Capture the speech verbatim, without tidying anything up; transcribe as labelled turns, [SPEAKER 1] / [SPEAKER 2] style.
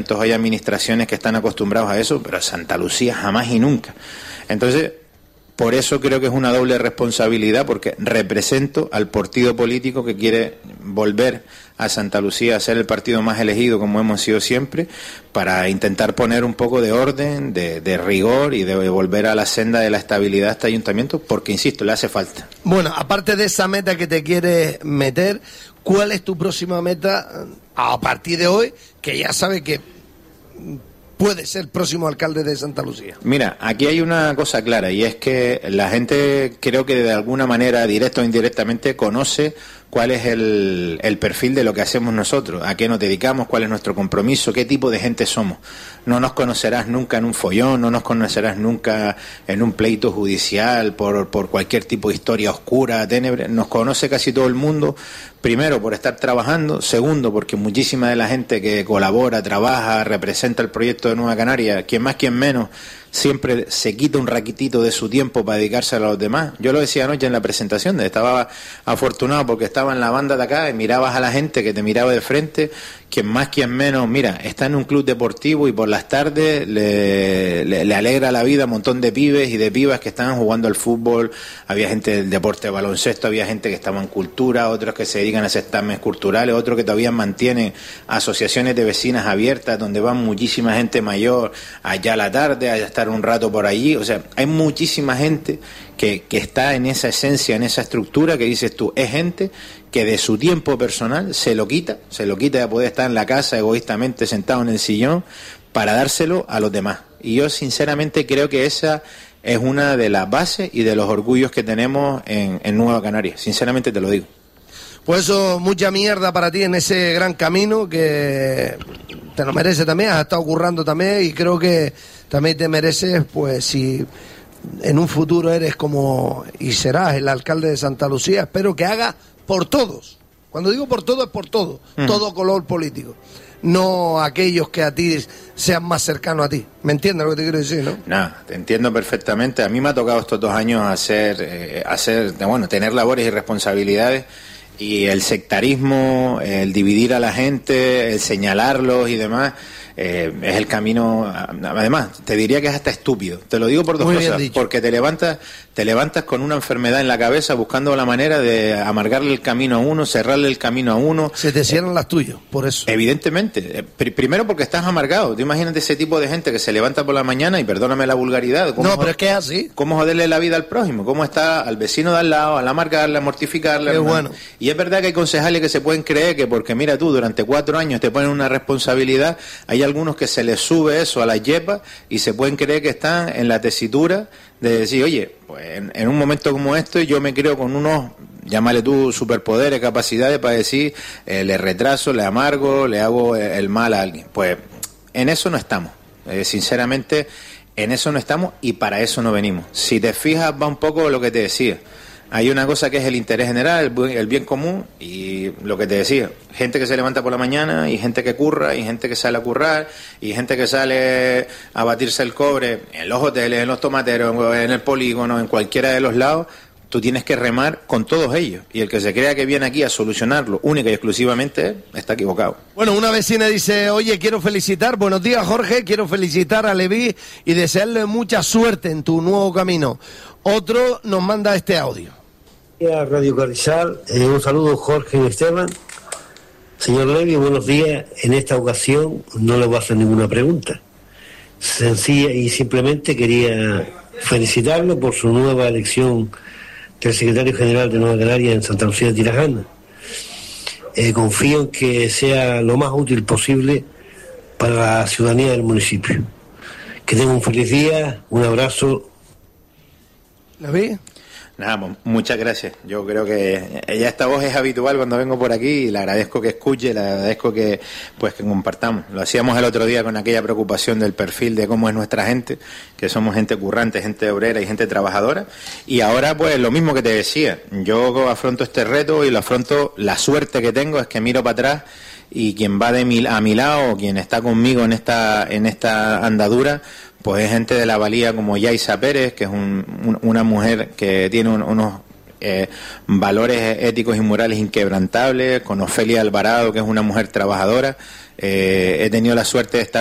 [SPEAKER 1] hay administraciones que están acostumbrados a eso, pero Santa Lucía jamás y nunca. Entonces, por eso creo que es una doble responsabilidad, porque represento al partido político que quiere volver a Santa Lucía a ser el partido más elegido, como hemos sido siempre, para intentar poner un poco de orden, de, de rigor y de volver a la senda de la estabilidad a este ayuntamiento, porque, insisto, le hace falta.
[SPEAKER 2] Bueno, aparte de esa meta que te quieres meter, ¿cuál es tu próxima meta a partir de hoy, que ya sabes que puede ser próximo alcalde de Santa Lucía?
[SPEAKER 1] Mira, aquí hay una cosa clara, y es que la gente, creo que de alguna manera, directa o indirectamente, conoce cuál es el, el perfil de lo que hacemos nosotros, a qué nos dedicamos, cuál es nuestro compromiso, qué tipo de gente somos. No nos conocerás nunca en un follón, no nos conocerás nunca en un pleito judicial por, por cualquier tipo de historia oscura, ténebre. Nos conoce casi todo el mundo, primero por estar trabajando, segundo porque muchísima de la gente que colabora, trabaja, representa el proyecto de Nueva Canaria, quien más, quien menos, siempre se quita un raquitito de su tiempo para dedicarse a los demás. Yo lo decía anoche en la presentación, estaba afortunado porque estaba en la banda de acá y mirabas a la gente que te miraba de frente, quien más, quien menos, mira, está en un club deportivo y por las tardes le, le, le alegra la vida a un montón de pibes y de pibas que estaban jugando al fútbol, había gente del deporte de baloncesto, había gente que estaba en cultura, otros que se dedican a certámenes culturales, otros que todavía mantienen asociaciones de vecinas abiertas donde van muchísima gente mayor allá a la tarde, allá estar un rato por allí. O sea, hay muchísima gente que, que está en esa esencia, en esa estructura que dices tú, es gente que de su tiempo personal se lo quita, se lo quita de poder estar en la casa egoístamente sentado en el sillón para dárselo a los demás. Y yo sinceramente creo que esa es una de las bases y de los orgullos que tenemos en, en Nueva Canarias, sinceramente te lo digo.
[SPEAKER 2] Pues eso, mucha mierda para ti en ese gran camino que te lo mereces también, has estado currando también y creo que también te mereces, pues si en un futuro eres como y serás el alcalde de Santa Lucía, espero que hagas por todos. Cuando digo por todo es por todo, mm. todo color político. No aquellos que a ti sean más cercanos a ti. ¿Me entiendes lo que te quiero decir, no?
[SPEAKER 1] No, te entiendo perfectamente. A mí me ha tocado estos dos años hacer, eh, hacer, bueno, tener labores y responsabilidades. Y el sectarismo, el dividir a la gente, el señalarlos y demás, eh, es el camino. Además, te diría que es hasta estúpido. Te lo digo por dos
[SPEAKER 2] Muy
[SPEAKER 1] cosas. Porque te levantas, te levantas con una enfermedad en la cabeza buscando la manera de amargarle el camino a uno, cerrarle el camino a uno.
[SPEAKER 2] Se te cierran eh, las tuyas, por eso.
[SPEAKER 1] Evidentemente. Pr- primero porque estás amargado. Tú imagínate ese tipo de gente que se levanta por la mañana y perdóname la vulgaridad.
[SPEAKER 2] No, pero es que es así.
[SPEAKER 1] ¿Cómo joderle la vida al prójimo? ¿Cómo está al vecino de al lado, al amargarle, a mortificarle?
[SPEAKER 2] Qué bueno.
[SPEAKER 1] Y es verdad que hay concejales que se pueden creer que porque mira tú, durante cuatro años te ponen una responsabilidad, hay algunos que se les sube eso a la yepa y se pueden creer que están en la tesitura de decir, oye, pues en, en un momento como este yo me creo con unos, llámale tú, superpoderes, capacidades para decir, eh, le retraso, le amargo, le hago el mal a alguien. Pues en eso no estamos, eh, sinceramente en eso no estamos y para eso no venimos. Si te fijas va un poco lo que te decía. Hay una cosa que es el interés general, el bien, el bien común, y lo que te decía, gente que se levanta por la mañana, y gente que curra, y gente que sale a currar, y gente que sale a batirse el cobre en los hoteles, en los tomateros, en el polígono, en cualquiera de los lados. Tú tienes que remar con todos ellos, y el que se crea que viene aquí a solucionarlo única y exclusivamente está equivocado.
[SPEAKER 2] Bueno, una vecina dice, oye, quiero felicitar, buenos días Jorge, quiero felicitar a Leví y desearle mucha suerte en tu nuevo camino. Otro nos manda este audio.
[SPEAKER 3] Radio Carrizal, eh, un saludo Jorge y Esteban. Señor Levi, buenos días. En esta ocasión no le voy a hacer ninguna pregunta. Sencilla y simplemente quería felicitarlo por su nueva elección del secretario general de Nueva Canaria en Santa Lucía de Tirajana. Eh, confío en que sea lo más útil posible para la ciudadanía del municipio. Que tenga un feliz día, un abrazo.
[SPEAKER 1] ¿Levi? Nada, muchas gracias. Yo creo que ella, esta voz es habitual cuando vengo por aquí y le agradezco que escuche, le agradezco que pues que compartamos. Lo hacíamos el otro día con aquella preocupación del perfil de cómo es nuestra gente, que somos gente currante, gente obrera y gente trabajadora. Y ahora pues lo mismo que te decía, yo afronto este reto y lo afronto, la suerte que tengo es que miro para atrás y quien va de mi, a mi lado, quien está conmigo en esta, en esta andadura, pues es gente de la valía como Yaisa Pérez, que es un, un, una mujer que tiene un, unos eh, valores éticos y morales inquebrantables, con Ofelia Alvarado, que es una mujer trabajadora. Eh, he tenido la suerte de estar